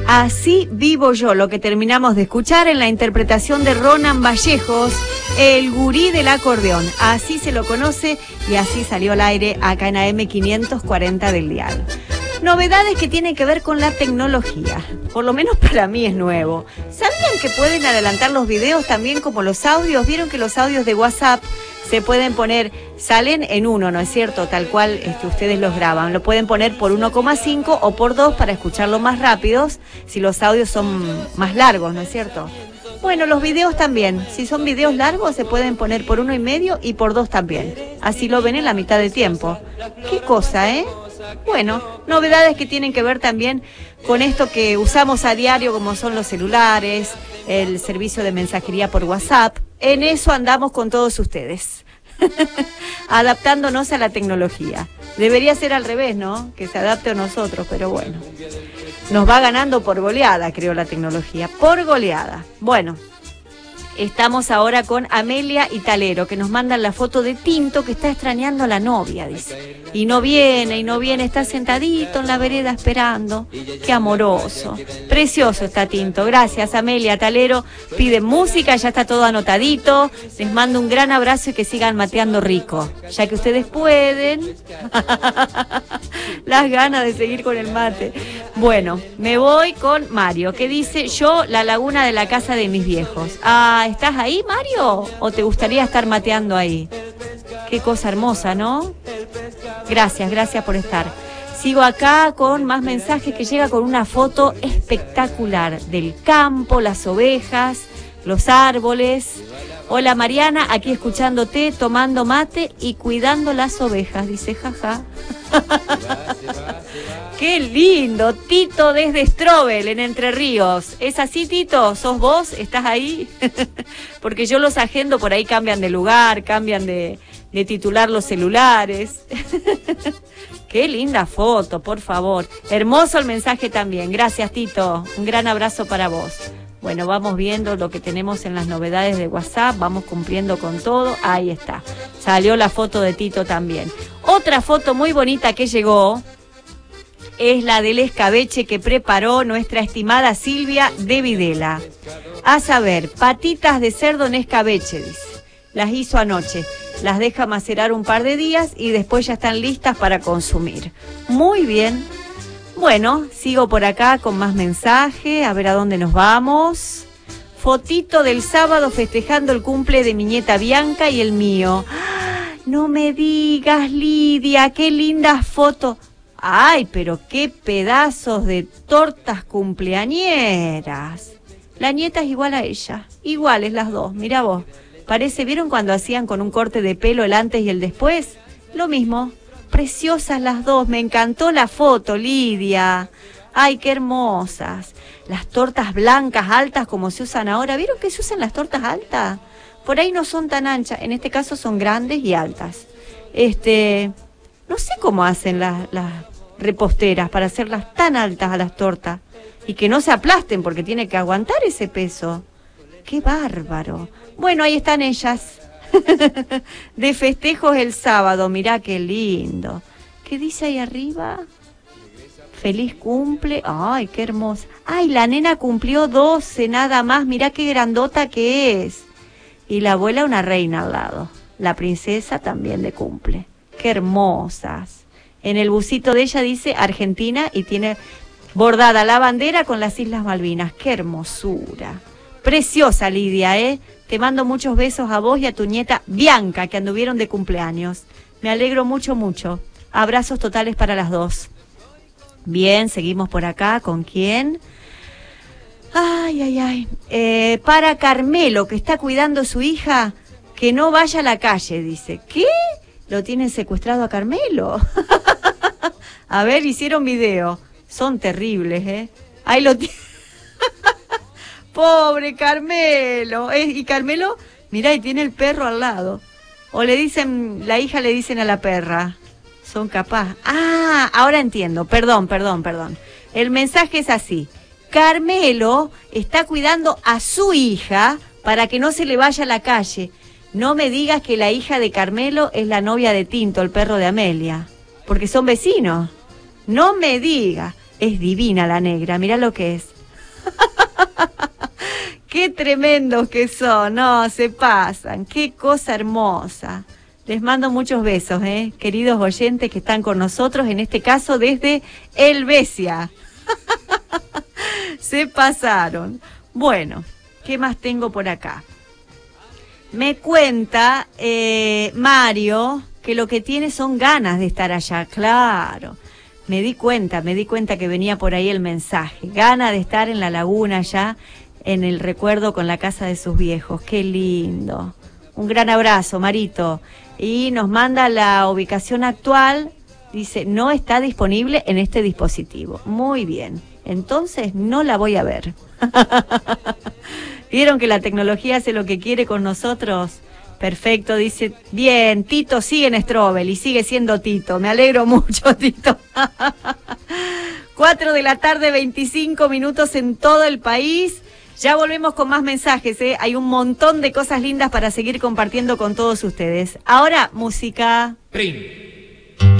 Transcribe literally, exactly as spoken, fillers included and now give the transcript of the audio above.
Así vivo yo, lo que terminamos de escuchar en la interpretación de Ronan Vallejos, el gurí del acordeón. Así se lo conoce y así salió al aire acá en A M quinientos cuarenta del dial. Novedades que tienen que ver con la tecnología. Por lo menos para mí es nuevo. ¿Sabían que pueden adelantar los videos también como los audios? ¿Vieron que los audios de WhatsApp se pueden poner, salen en uno, ¿no es cierto? Tal cual este, ustedes los graban. Lo pueden poner por uno coma cinco o por dos para escucharlo más rápidos, si los audios son más largos, ¿no es cierto? Bueno, los videos también. Si son videos largos, se pueden poner por uno y medio y por dos también. Así lo ven en la mitad de tiempo. Qué cosa, ¿eh? Bueno, novedades que tienen que ver también con esto que usamos a diario, como son los celulares, el servicio de mensajería por WhatsApp. En eso andamos con todos ustedes, adaptándonos a la tecnología. Debería ser al revés, ¿no? Que se adapte a nosotros, pero bueno. Nos va ganando por goleada, creo, la tecnología. Por goleada. Bueno. Estamos ahora con Amelia y Talero, que nos mandan la foto de Tinto, que está extrañando a la novia, dice. Y no viene, y no viene, está sentadito en la vereda esperando. Qué amoroso. Precioso está Tinto. Gracias, Amelia, Talero. Piden música, ya está todo anotadito. Les mando un gran abrazo y que sigan mateando rico. Ya que ustedes pueden. Las ganas de seguir con el mate. Bueno, me voy con Mario, que dice, yo la laguna de la casa de mis viejos. Ah, ¿estás ahí, Mario? ¿O te gustaría estar mateando ahí? Qué cosa hermosa, ¿no? Gracias, gracias por estar. Sigo acá con más mensajes que llega con una foto espectacular del campo, las ovejas, los árboles. Hola Mariana, aquí escuchándote, tomando mate y cuidando las ovejas, dice jaja. Qué lindo, Tito desde Strobel, en Entre Ríos. ¿Es así, Tito? ¿Sos vos? ¿Estás ahí? Porque yo los agendo, por ahí cambian de lugar, cambian de, de titular los celulares. Qué linda foto, por favor. Hermoso el mensaje también. Gracias, Tito. Un gran abrazo para vos. Bueno, vamos viendo lo que tenemos en las novedades de WhatsApp, vamos cumpliendo con todo. Ahí está. Salió la foto de Tito también. Otra foto muy bonita que llegó es la del escabeche que preparó nuestra estimada Silvia de Videla. A saber, patitas de cerdo en escabeche, dice. Las hizo anoche. Las deja macerar un par de días y después ya están listas para consumir. Muy bien. Bueno, sigo por acá con más mensaje, a ver a dónde nos vamos. Fotito del sábado festejando el cumple de mi nieta Bianca y el mío. ¡Ah! No me digas, Lidia, qué linda foto. Ay, pero qué pedazos de tortas cumpleañeras. La nieta es igual a ella, iguales las dos, mira vos. Parece, ¿vieron cuando hacían con un corte de pelo el antes y el después? Lo mismo. Preciosas las dos, me encantó la foto, Lidia. Ay, qué hermosas. Las tortas blancas, altas, como se usan ahora. ¿Vieron que se usan las tortas altas? Por ahí no son tan anchas, en este caso son grandes y altas. Este, no sé cómo hacen las, las reposteras para hacerlas tan altas a las tortas. Y que no se aplasten, porque tiene que aguantar ese peso. ¡Qué bárbaro! Bueno, ahí están ellas. De festejos el sábado, mirá qué lindo. ¿Qué dice ahí arriba? Feliz cumple. Ay, qué hermosa. Ay, la nena cumplió doce nada más, mirá qué grandota que es. Y la abuela una reina al lado. La princesa también de cumple. Qué hermosas. En el busito de ella dice Argentina y tiene bordada la bandera con las Islas Malvinas. Qué hermosura. Preciosa, Lidia, ¿eh? Te mando muchos besos a vos y a tu nieta Bianca, que anduvieron de cumpleaños. Me alegro mucho, mucho. Abrazos totales para las dos. Bien, seguimos por acá. ¿Con quién? Ay, ay, ay. Eh, para Carmelo, que está cuidando a su hija, que no vaya a la calle, dice. ¿Qué? ¿Lo tienen secuestrado a Carmelo? A ver, hicieron video. Son terribles, ¿eh? Ahí lo tienen. Pobre Carmelo. ¿Eh? Y Carmelo, mirá, y tiene el perro al lado. O le dicen, la hija le dicen a la perra. Son capaz. Ah, ahora entiendo. Perdón, perdón, perdón. El mensaje es así. Carmelo está cuidando a su hija para que no se le vaya a la calle. No me digas que la hija de Carmelo es la novia de Tinto, el perro de Amelia. Porque son vecinos. No me digas. Es divina la negra, mirá lo que es. Qué tremendos que son, no, se pasan, qué cosa hermosa. Les mando muchos besos, ¿eh? Queridos oyentes que están con nosotros, en este caso desde Helvecia. Se pasaron. Bueno, ¿qué más tengo por acá? Me cuenta eh, Mario que lo que tiene son ganas de estar allá, claro. Me di cuenta, me di cuenta que venía por ahí el mensaje. Ganas de estar en la laguna allá, en el recuerdo con la casa de sus viejos. Qué lindo. Un gran abrazo, Marito. Y nos manda la ubicación actual. Dice, no está disponible en este dispositivo. Muy bien. Entonces no la voy a ver. ¿Vieron que la tecnología hace lo que quiere con nosotros? Perfecto, dice, bien, Tito sigue en Strobel y sigue siendo Tito. Me alegro mucho, Tito. Cuatro de la tarde, veinticinco minutos en todo el país. Ya volvemos con más mensajes, ¿eh? Hay un montón de cosas lindas para seguir compartiendo con todos ustedes. Ahora, música. Ring.